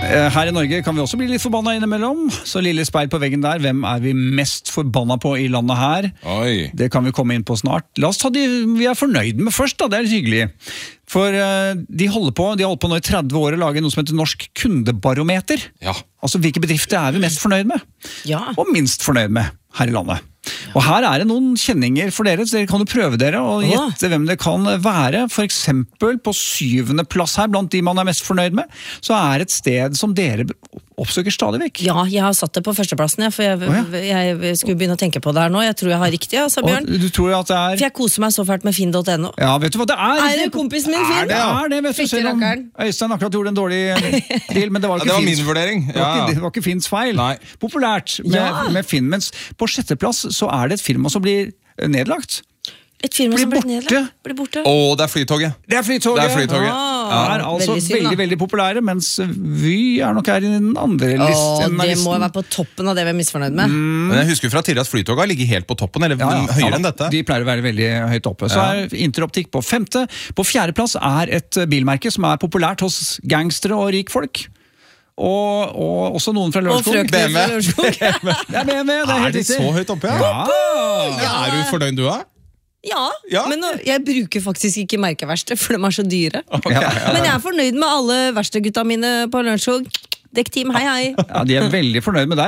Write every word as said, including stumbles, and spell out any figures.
Her i Norge kan vi også bli litt forbanna innimellom. Så lille speil på veggen der, hvem er vi mest forbanna på i landet her? Oi. Det kan vi komme inn på snart. La oss ta de vi er fornøyd med først da, det er litt hyggelig. For uh, de holder på, de holder på nå i tretti år å lage noe som heter Norsk Kundebarometer. Ja. Altså hvilke bedrifter er vi mest fornøyd med? Ja. Og minst fornøyd med her i landet. Og her er det noen kjenninger for dere, så dere kan jo prøve dere og gjette hvem det kan være. For eksempel på syvende plass her, blant de man er mest fornøyd med, så er et sted som dere oppsøker stadig vekk. Ja, jeg har satt det på førsteplassen, jeg, for jeg, oh, ja. jeg skulle begynne å tenke på det her nå. Jeg tror jeg har riktig, altså, Bjørn. Og du tror at det er... For jeg koser meg så fælt med finn punktum no. Ja, vet du hva det er? Er det kompisen min, Finn? Er det, er det, vet du, selv om Øystein akkurat gjorde en dårlig deal, men det var ikke ja, det var Finns. min vurdering. Ja. Det var ikke, det var ikke Finns feil. Nei. Populært med, ja. med Finn, mens på sjetteplass så er det et firma som blir nedlagt. Et firma blir som blir borte. nedlagt. Blir borte. Åh, det er flytoget. Det er flytoget. Det er flytoget. Ah, ja. er altså veldig, synd, veldig, veldig populære, mens Vy er nok her i den andre listen. Åh, det må være på toppen av det vi er misfornøyd med. Mm. Men jeg husker fra tidligere at flytoget ligger helt på toppen, eller ja, ja. høyere ja, enn dette. De pleier å være veldig høyt oppe. Så ja. er Interoptikk på femte. På fjerde plass er et bilmerke som er populært hos gangstere og rikfolk. Og, og også noen fra Lørenskog. Og frøkner fra Lørenskog. Det er B M W, det er Er helt de riktig. så høyt oppe? Ja. Ja. Er du fornøyd du er? Ja, Ja. men nå, jeg bruker faktisk ikke merkeverksted, for de er så dyre. Okay, ja. Men jeg er fornøyd med alle verkstedgutta mine på Lørenskog. Dekk team, hei hei. Ja, de er veldig fornøyd med deg.